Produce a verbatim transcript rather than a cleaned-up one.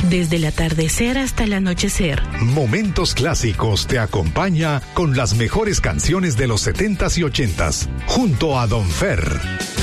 desde el atardecer hasta el anochecer. Momentos Clásicos te acompaña con las mejores canciones de los setentas y ochentas, junto a Don Fer.